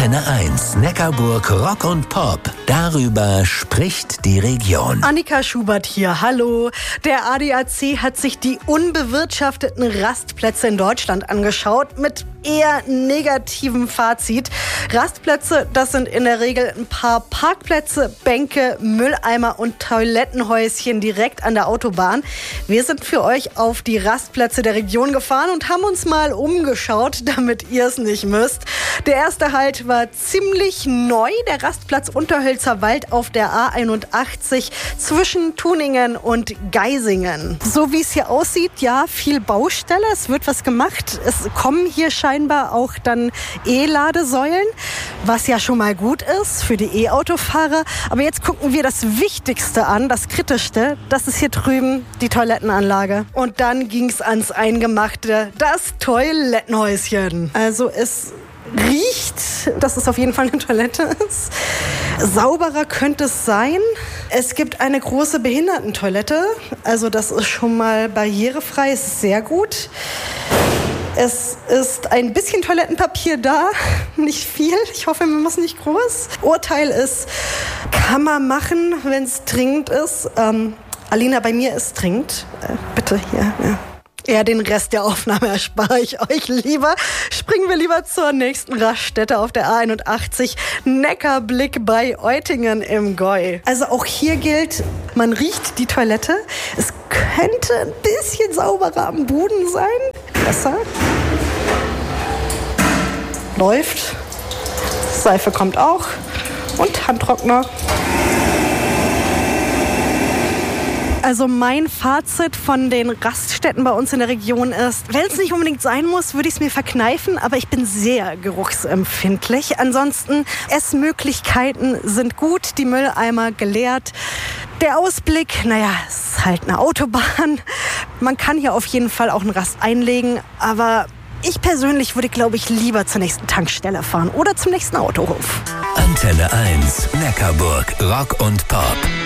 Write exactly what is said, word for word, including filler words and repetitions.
Antenne eins, Neckarburg Rock und Pop. Darüber spricht die Region. Annika Schubert hier, hallo. Der A D A C hat sich die unbewirtschafteten Rastplätze in Deutschland angeschaut mit eher negativem Fazit. Rastplätze, das sind in der Regel ein paar Parkplätze, Bänke, Mülleimer und Toilettenhäuschen direkt an der Autobahn. Wir sind für euch auf die Rastplätze der Region gefahren und haben uns mal umgeschaut, damit ihr es nicht müsst. Der erste Halt war ziemlich neu, der Rastplatz Unterhölzer Wald auf der A einundachtzig zwischen Tuningen und Geisingen. So wie es hier aussieht, ja, viel Baustelle, es wird was gemacht. Es kommen hier scheinbar auch dann E-Ladesäulen, was ja schon mal gut ist für die E-Autofahrer. Aber jetzt gucken wir das Wichtigste an, das Kritischste. Das ist hier drüben die Toilettenanlage. Und dann ging es ans Eingemachte, das Toilettenhäuschen. Also es riecht, dass es auf jeden Fall eine Toilette ist. Sauberer könnte es sein. Es gibt eine große Behindertentoilette. Also das ist schon mal barrierefrei, ist sehr gut. Es ist ein bisschen Toilettenpapier da, nicht viel. Ich hoffe, man muss nicht groß. Urteil ist, kann man machen, wenn es dringend ist. Ähm, Alina, bei mir ist dringend. Äh, bitte hier, ja. Ja, den Rest der Aufnahme erspare ich euch lieber. Springen wir lieber zur nächsten Raststätte auf der A einundachtzig. Neckarblick bei Eutingen im Gäu. Also auch hier gilt, man riecht die Toilette. Es könnte ein bisschen sauberer am Boden sein. Besser. Läuft. Seife kommt auch. Und Handtrockner. Also mein Fazit von den Raststätten bei uns in der Region ist, wenn es nicht unbedingt sein muss, würde ich es mir verkneifen, aber ich bin sehr geruchsempfindlich. Ansonsten, Essmöglichkeiten sind gut, die Mülleimer geleert. Der Ausblick, naja, ist halt eine Autobahn. Man kann hier auf jeden Fall auch einen Rast einlegen, aber ich persönlich würde, glaube ich, lieber zur nächsten Tankstelle fahren oder zum nächsten Autohof. Antenne eins, Neckarburg Rock und Pop.